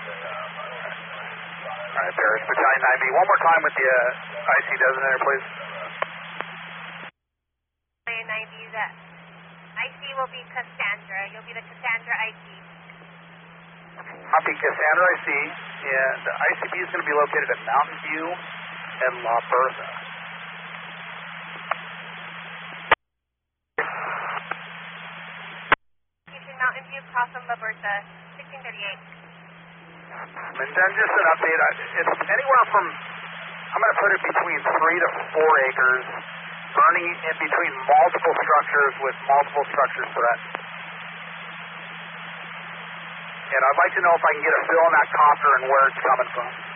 All right, Paris, Battalion 9B. One more time with the IC designator, please. Battalion 9B, the IC will be Cassandra. You'll be the Cassandra IC. Copy, Cassandra IC. And the ICB is going to be located at Mountain View and La Bertha. Mountain View, Crossing La Bertha, 1638. And then just an update, it's anywhere from, I'm going to put it between 3 to 4 acres, burning in between multiple structures with multiple structures threat. And I'd like to know if I can get a fill on that copter and where it's coming from.